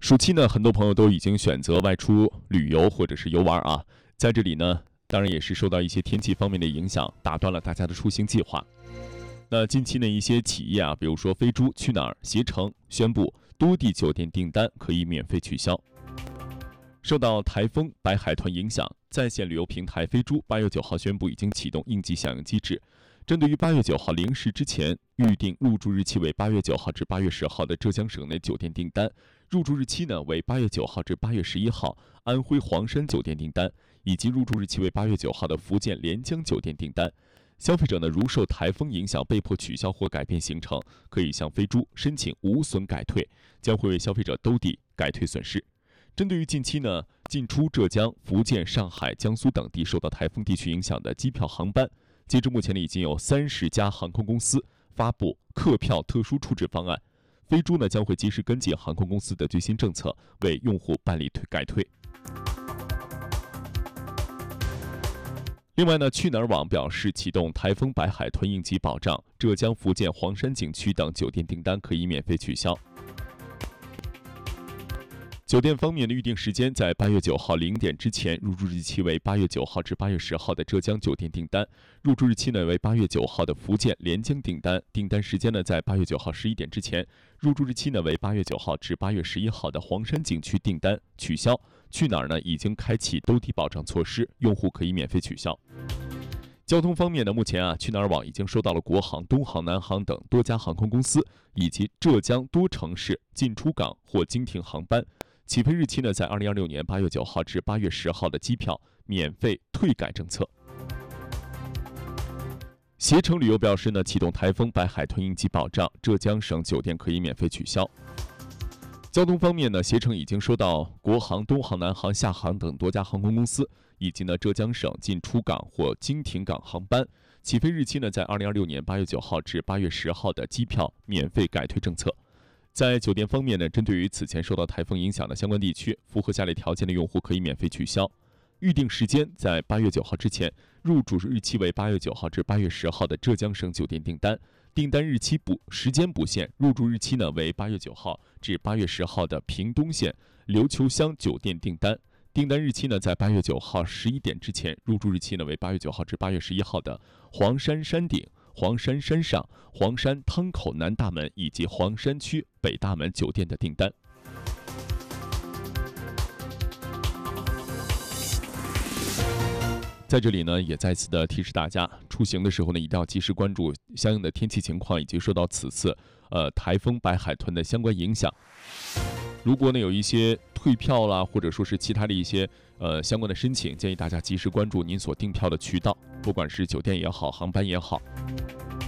暑期呢，很多朋友都已经选择外出旅游或者是游玩啊，在这里呢，当然也是受到一些天气方面的影响，打断了大家的出行计划。那近期呢，一些企业啊，比如说飞猪、去哪儿、携程宣布多地酒店订单可以免费取消。受到台风白海豚影响，在线旅游平台飞猪8月9号宣布已经启动应急响应机制，针对于8月9号0时之前预定入住日期为8月9号至8月10号的浙江省内酒店订单，入住日期呢为8月9号至8月11号安徽黄山酒店订单，以及入住日期为8月9号的福建连江酒店订单。消费者呢，如受台风影响被迫取消或改变行程，可以向飞猪申请无损改退，将会为消费者兜底改退损失。针对于近期呢进出浙江、福建、上海、江苏等地受到台风地区影响的机票航班，截至目前呢，已经有30家航空公司发布客票特殊处置方案。飞猪呢将会及时跟进航空公司的最新政策，为用户办理改退。另外呢，去哪儿网表示启动台风白海豚应急保障，浙江、福建黄山景区等酒店订单可以免费取消。酒店方面的预订时间在8月9号0点之前，入住日期为8月9号至8月10号的浙江酒店订单，入住日期呢为8月9号的福建连江订单，订单时间呢在8月9号11点之前，入住日期呢为8月9号至8月11号的黄山景区订单取消。去哪儿呢已经开启兜底保障措施，用户可以免费取消。交通方面呢，目前啊，去哪儿网已经收到了国航、东航、南航等多家航空公司以及浙江多城市进出港或经停航班。起飞日期呢，在2026年8月9号至8月10号的机票免费退改政策。携程旅游表示呢，启动台风白海豚应急保障，浙江省酒店可以免费取消。交通方面呢，携程已经收到国航、东航、南航、厦航等多家航空公司以及呢浙江省进出港或经停港航班，起飞日期呢，在2026年8月9号至8月10号的机票免费改退政策。在酒店方面呢，针对于此前受到台风影响的相关地区，符合下列条件的用户可以免费取消。预订时间在8月9号之前，入住日期为8月9号至8月10号的浙江省酒店订单，订单日期时间不限，入住日期呢为8月9号至8月10号的屏东县琉球乡酒店订单，订单日期呢在8月9号11点之前，入住日期呢为8月9号至8月11号的黄山山顶、黄山山上、黄山汤口南大门以及黄山区北大门酒店的订单。在这里呢，也再次的提示大家，出行的时候呢，一定要及时关注相应的天气情况，以及受到此次台风白海豚的相关影响。如果呢有一些退票啦，或者说是其他的一些相关的申请，建议大家及时关注您所订票的渠道，不管是酒店也好，航班也好。